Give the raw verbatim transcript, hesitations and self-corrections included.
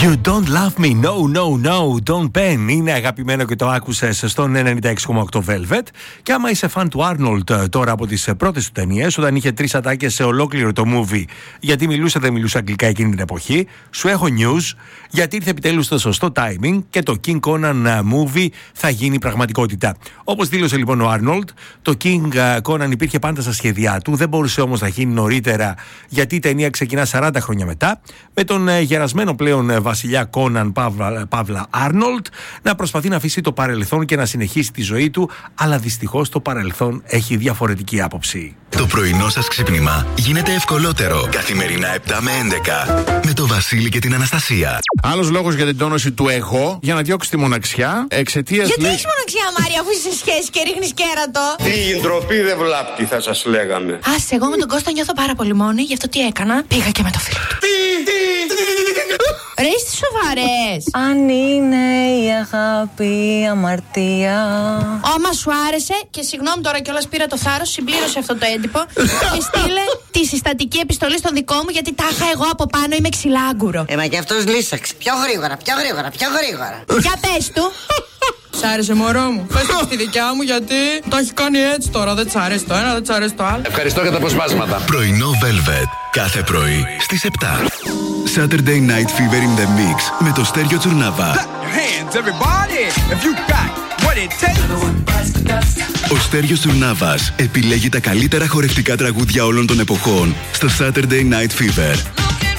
You don't love me, no, no, no, don't pen. Είναι αγαπημένο και το άκουσες στον ενενήντα έξι κόμμα οκτώ Velvet. Και άμα είσαι φαν του Arnold τώρα από τις πρώτες του ταινίες, όταν είχε τρεις ατάκες σε ολόκληρο το movie, γιατί μιλούσε δεν μιλούσε αγγλικά εκείνη την εποχή, σου έχω news, γιατί ήρθε επιτέλους το σωστό timing και το King Conan movie θα γίνει πραγματικότητα. Όπως δήλωσε λοιπόν ο Arnold, το King Conan υπήρχε πάντα στα σχέδιά του, δεν μπορούσε όμως να γίνει νωρίτερα, γιατί η ταινία ξεκινά σαράντα χρόνια μετά, με τον γερασμένο πλέον βασιλιά Κόναν Παύλα, Παύλα Άρνολτ να προσπαθεί να αφήσει το παρελθόν και να συνεχίσει τη ζωή του, αλλά δυστυχώς το παρελθόν έχει διαφορετική άποψη. Το πρωινό σας ξύπνημα γίνεται ευκολότερο καθημερινά επτά με έντεκα με το Βασίλη και την Αναστασία. Άλλος λόγος για την τόνωση του εγώ, για να διώξει τη μοναξιά εξαιτίας. Γιατί λύ... έχεις μοναξιά, Μάρια, αφού είσαι σε σχέση και ρίχνεις κέρατο? Τι ντροπή δεν βλάπτει, θα σας λέγαμε. Άσε, εγώ με τον Κώστα νιώθω πάρα πολύ μόνη, γι' αυτό τι έκανα? Πήγα και με το φίλο του. Ρε, είστε σοβαρές? Αν είναι η αγάπη αμαρτία. Άμα σου άρεσε, και συγγνώμη τώρα κιόλας πήρα το θάρρος, συμπλήρωσε αυτό το έντυπο και στείλε τη συστατική επιστολή στον δικό μου, γιατί τάχα εγώ από πάνω είμαι ξυλάγκουρο. Ε, μα κι αυτός λύσαξε. Πιο γρήγορα, πιο γρήγορα, πιο γρήγορα. Για πες του. Σ' άρεσε, μωρό μου? Πες το στη δικιά μου, γιατί το έχει κάνει έτσι τώρα. Δεν της αρέσει το ένα, δεν της αρέσει το άλλο. Ευχαριστώ για τα αποσπάσματα. Πρωινό Velvet. Κάθε πρωί στις επτά. Saturday Night Fever in the Mix με το Στέριο Τσουρνάβα. Ο Στέριος Τσουρνάβας επιλέγει τα καλύτερα χορευτικά τραγούδια όλων των εποχών στο Saturday Night Fever.